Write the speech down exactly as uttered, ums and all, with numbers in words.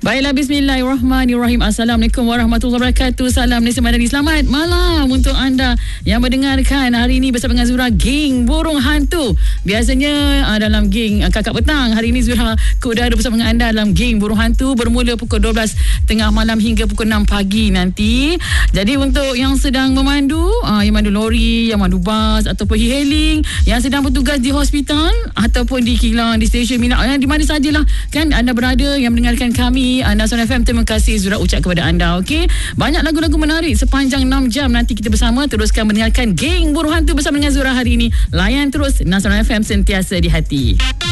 Baiklah, bismillahirrahmanirrahim. Assalamualaikum warahmatullahi wabarakatuh. Salam Nesi Madani. Selamat malam untuk anda yang mendengarkan hari ini bersama dengan Zura, geng burung hantu. Biasanya uh, dalam geng uh, kakak petang, hari ini Zura ke udara bersama dengan anda dalam geng burung hantu bermula pukul dua belas tengah malam hingga pukul enam pagi nanti. Jadi untuk yang sedang memandu, uh, yang mandu lori, yang mandu bas ataupun e-hailing, yang sedang bertugas di hospital ataupun di kilang, di stesen minyak, uh, di mana sajalah kan anda berada yang mendengarkan kami Nasional F M, terima kasih Zura ucap kepada anda. Okey, banyak lagu-lagu menarik sepanjang enam jam nanti kita bersama teruskan mendengarkan geng burung hantu bersama dengan Zura hari ini. Layan terus Nasional F M, sentiasa di hati.